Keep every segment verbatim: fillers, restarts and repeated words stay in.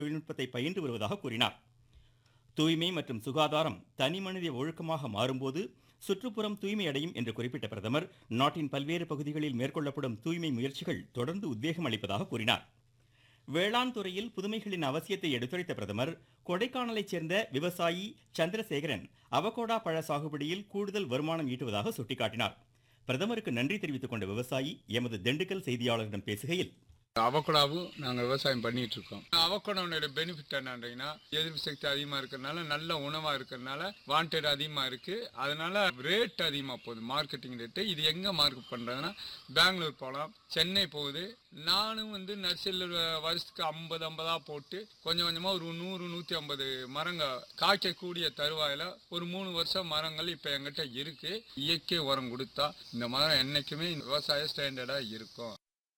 தொழில்நுட்பத்தை பயின்று வருவதாக கூறினார். தூய்மை மற்றும் சுகாதாரம் தனிமனித ஒழுக்கமாக மாறும்போது சுற்றுப்புறம் தூய்மை அடையும் என்று குறிப்பிட்ட பிரதமர், நாட்டின் பல்வேறு பகுதிகளில் மேற்கொள்ளப்படும் தூய்மை முயற்சிகள் தொடர்ந்து உத்வேகம் அளிப்பதாக கூறினார். வேளாண் துறையில் புதுமைகளின் அவசியத்தை எடுத்துரைத்த பிரதமர், கொடைக்கானலைச் சேர்ந்த விவசாயி சந்திரசேகரன் அவகோடா பழ சாகுபடியில் கூடுதல் வருமானம் ஈட்டுவதாக சுட்டிக்காட்டினார். பிரதமருக்கு நன்றி தெரிவித்துக் கொண்ட விவசாயி எமது திண்டுக்கல் செய்தியாளரிடம் பேசுகையில், அவகோடாவும் நாங்கள் விவசாயம் பண்ணிட்டு இருக்கோம். அவகோடாவோட பெனிஃபிட் என்னன்றீங்கன்னா, எதிர்ப்பு சக்தி அதிகமாக இருக்கிறதுனால, நல்ல உணவாக இருக்கிறதுனால, வாண்டட் அதிகமாக இருக்கு. அதனால ரேட் அதிகமாக போகுது, மார்க்கெட்டிங் ரேட்டு. இது எங்கே மார்க்கெட் பண்ணுறதுன்னா, பெங்களூர் போகலாம், சென்னை போகுது. நானும் வந்து நர்சரியில் வருஷத்துக்கு ஐம்பது ஐம்பதா போட்டு கொஞ்சம் கொஞ்சமாக ஒரு நூறு நூற்றி ஐம்பது மரங்கள் காய்க்கக்கூடிய தருவாயில் ஒரு மூணு வருஷம் மரங்கள் இப்போ எங்கிட்ட இருக்கு. இயற்கை உரம் கொடுத்தா இந்த மரம் என்னைக்குமே விவசாய ஸ்டாண்டர்டாக இருக்கும்.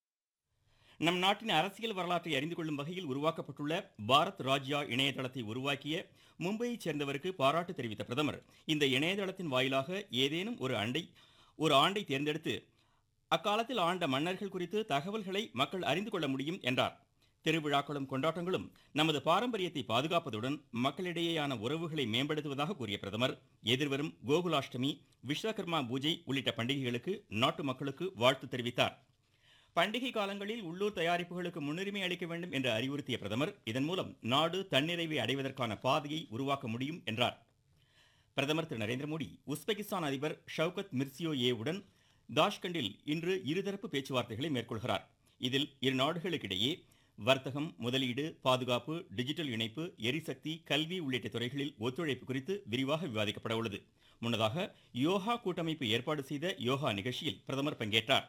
நம் நாட்டின் அரசியல் வரலாற்றை அறிந்து கொள்ளும் வகையில் உருவாக்கப்பட்டுள்ள பாரத் ராஜ்யா இணையதளத்தை உருவாக்கிய மும்பையைச் சேர்ந்தவருக்கு பாராட்டு தெரிவித்த பிரதமர், இந்த இணையதளத்தின் வாயிலாக ஏதேனும் ஒரு ஆண்டை ஒரு ஆண்டை தேர்ந்தெடுத்து அக்காலத்தில் ஆண்ட மன்னர்கள் குறித்து தகவல்களை மக்கள் அறிந்து கொள்ள முடியும் என்றார். திருவிழாக்களும் கொண்டாட்டங்களும் நமது பாரம்பரியத்தை பாதுகாப்பதுடன் மக்களிடையேயான உறவுகளை மேம்படுத்துவதாக கூறிய பிரதமர், எதிர்வரும் கோகுலாஷ்டமி, விஸ்வகர்மா பூஜை உள்ளிட்ட பண்டிகைகளுக்கு நாட்டு மக்களுக்கு வாழ்த்து தெரிவித்தார். பண்டிகை காலங்களில் உள்ளூர் தயாரிப்புகளுக்கு முன்னுரிமை அளிக்க வேண்டும் என்று அறிவுறுத்திய பிரதமர், இதன் மூலம் நாடு தன்னிறைவை அடைவதற்கான பாதையை உருவாக்க முடியும் என்றார். பிரதமர் திரு நரேந்திர மோடி உஸ்பெகிஸ்தான் அதிபர் ஷவுகத் மிர்சியோயேவுடன் தாஷ்கண்டில் இன்று இருதரப்பு பேச்சுவார்த்தைகளை மேற்கொள்கிறார். இதில் இரு நாடுகளுக்கிடையே வர்த்தகம், முதலீடு, பாதுகாப்பு, டிஜிட்டல் இணைப்பு, எரிசக்தி, கல்வி உள்ளிட்ட துறைகளில் ஒத்துழைப்பு குறித்து விரிவாக விவாதிக்கப்பட உள்ளது. முன்னதாக யோகா கூட்டமைப்பு ஏற்பாடு செய்த யோகா நிகழ்ச்சியில் பிரதமர் பங்கேற்றார்.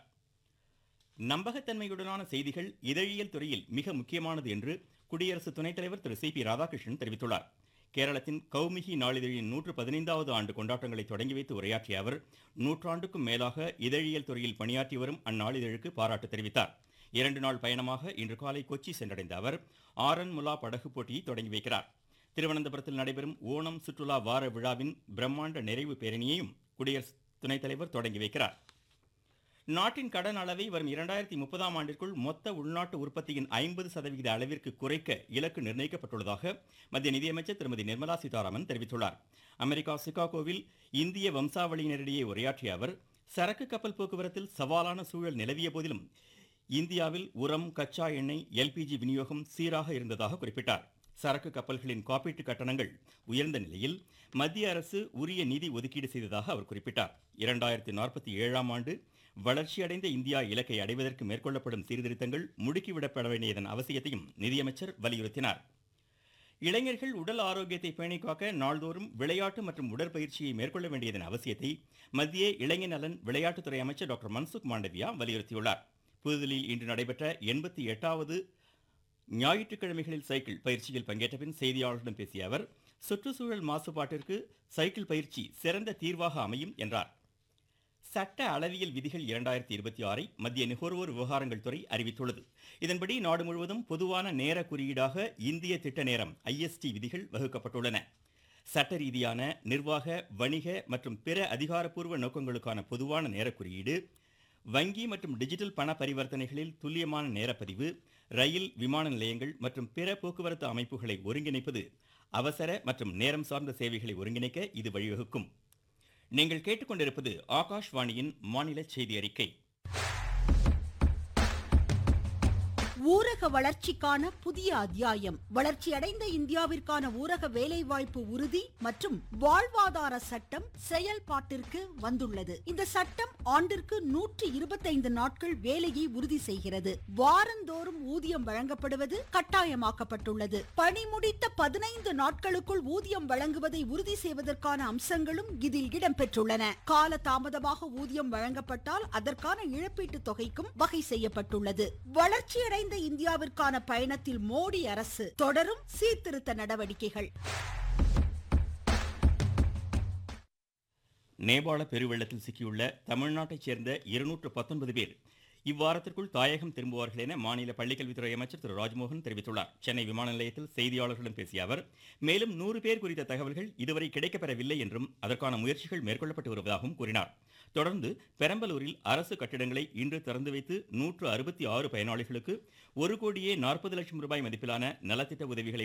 நம்பகத்தன்மையுடனான செய்திகள் இதழியல் துறையில் மிக முக்கியமானது என்று குடியரசு துணைத் தலைவர் திரு சி பி ராதாகிருஷ்ணன் தெரிவித்துள்ளார். கேரளத்தின் கௌமுகி நாளிதழின் நூற்று பதினைந்தாவது ஆண்டு கொண்டாட்டங்களை தொடங்கி வைத்து உரையாற்றிய அவர், நூற்றாண்டுக்கும் மேலாக இதழியல் துறையில் பணியாற்றி வரும் அந்நாளிதழுக்கு பாராட்டு தெரிவித்தார். இரண்டு நாள் பயணமாக இன்று காலை கொச்சி சென்றடைந்த அவர் ஆரன் முலா படகு போட்டியை தொடங்கி வைக்கிறார். திருவனந்தபுரத்தில் நடைபெறும் ஓணம் சுற்றுலா வார விழாவின் பிரம்மாண்ட நிறைவு பேரணியையும் குடியரசு துணைத் தலைவர் தொடங்கி வைக்கிறார். நாட்டின் கடன் அளவை வரும் இரண்டாயிரத்தி முப்பதாம் ஆண்டிற்குள் மொத்த உள்நாட்டு உற்பத்தியின் ஐம்பது சதவிகித அளவிற்கு குறைக்க இலக்கு நிர்ணயிக்கப்பட்டுள்ளதாக மத்திய நிதியமைச்சர் திருமதி நிர்மலா சீதாராமன் தெரிவித்துள்ளார். அமெரிக்கா சிகாகோவில் இந்திய வம்சாவளியினரிடையே உரையாற்றிய அவர், சரக்கு கப்பல் போக்குவரத்தில் சவாலான சூழல் நிலவிய போதிலும் இந்தியாவில் உரம், கச்சா எண்ணெய், எல்பிஜி விநியோகம் சீராக இருந்ததாக குறிப்பிட்டார். சரக்கு கப்பல்களின் காப்பீட்டு கட்டணங்கள் உயர்ந்த நிலையில் மத்திய அரசு உரிய நிதி ஒதுக்கீடு செய்ததாக அவர் குறிப்பிட்டார். இரண்டாயிரத்தி நாற்பத்தி ஏழாம் ஆண்டு வளர்ச்சியடைந்த இந்தியா இலக்கை அடைவதற்கு மேற்கொள்ளப்படும் சீர்திருத்தங்கள் முடுக்கிவிடப்பட வேண்டியதன் அவசியத்தையும் நிதியமைச்சர் வலியுறுத்தினார். இளைஞர்கள் உடல் ஆரோக்கியத்தை பேணி காக்க நாள்தோறும் விளையாட்டு மற்றும் உடற்பயிற்சியை மேற்கொள்ள வேண்டியதன் அவசியத்தை மத்திய இளைஞர் நலன் விளையாட்டுத்துறை அமைச்சர் டாக்டர் மன்சுக் மாண்டவியா வலியுறுத்தியுள்ளார். புதுதில்லியில் இன்று நடைபெற்ற எண்பத்தி எட்டாவது ஞாயிற்றுக்கிழமைகளில் சைக்கிள் பயிற்சியில் பங்கேற்ற பின் செய்தியாளர்களிடம் பேசிய அவர், சுற்றுச்சூழல் மாசுபாட்டிற்கு சைக்கிள் பயிற்சி சிறந்த தீர்வாக அமையும் என்றார். சட்ட அளவியல் விதிகள் இரண்டாயிரத்தி இருபத்தி ஆறை மத்திய நுகர்வோர் விவகாரங்கள் துறை அறிவித்துள்ளது. இதன்படி நாடு முழுவதும் பொதுவான நேர குறியீடாக இந்திய திட்ட நேரம் ஐ எஸ் டி விதிகள் வகுக்கப்பட்டுள்ளன. சட்ட ரீதியான நிர்வாக, வணிக மற்றும் பிற அதிகாரப்பூர்வ நோக்கங்களுக்கான பொதுவான நேர குறியீடு, வங்கி மற்றும் டிஜிட்டல் பண பரிவர்த்தனைகளில் துல்லியமான நேரப்பதிவு, ரயில், விமான நிலையங்கள் மற்றும் பிற போக்குவரத்து அமைப்புகளை ஒருங்கிணைப்பது, அவசர மற்றும் நேரம் சார்ந்த சேவைகளை ஒருங்கிணைக்க இது வழிவகுக்கும். நீங்கள் கேட்டுக்கொண்டிருப்பது ஆகாஷ்வாணியின் மாநில செய்தி அறிக்கை. ஊரக வளர்ச்சிக்கான புதிய அத்தியாயம். வளர்ச்சியடைந்த இந்தியாவிற்கான ஊரக வேலைவாய்ப்பு உறுதி மற்றும் வாழ்வாதார சட்டம் செயல்பாட்டிற்கு வந்துள்ளது. இந்த சட்டம் ஆண்டிற்கு நூற்றி இருபத்தைந்து நாட்கள் வேலையை உறுதி செய்கிறது. வாரந்தோறும் ஊதியம் வழங்கப்படுவது கட்டாயமாக்கப்பட்டுள்ளது. பணி முடித்த பதினைந்து நாட்களுக்குள் ஊதியம் வழங்குவதை உறுதி செய்வதற்கான அம்சங்களும் இதில் இடம்பெற்றுள்ளன. கால தாமதமாக ஊதியம் வழங்கப்பட்டால் அதற்கான இழப்பீட்டு தொகைக்கும் வகை செய்யப்பட்டுள்ளது. வளர்ச்சியடைந்த இந்தியாவிற்கான பயணத்தில் மோடி அரசு தொடரும் சீர்திருத்த நடவடிக்கைகள். நேபாள பெருவெள்ளத்தில் சிக்கியுள்ள தமிழ்நாட்டைச் சேர்ந்த இருநூற்று பத்தொன்பது பேர் இவ்வாரத்திற்குள் தாயகம் திரும்புவார்கள் என மாநில பள்ளிக்கல்வித்துறை அமைச்சர் திரு ராஜ்மோகன் தெரிவித்துள்ளார். சென்னை விமான நிலையத்தில் செய்தியாளர்களிடம் பேசிய அவர், மேலும் நூறு பேர் குறித்த தகவல்கள் இதுவரை கிடைக்கப்பெறவில்லை என்றும் அதற்கான முயற்சிகள் மேற்கொள்ளப்பட்டு வருவதாகவும் கூறினார். தொடர்ந்து பெரம்பலூரில் அரசு கட்டிடங்களை இன்று திறந்து வைத்து நூற்று அறுபத்தி ஆறு பயனாளிகளுக்கு ஒரு கோடியே நாற்பது லட்சம் ரூபாய் மதிப்பிலான நலத்திட்ட உதவிகளை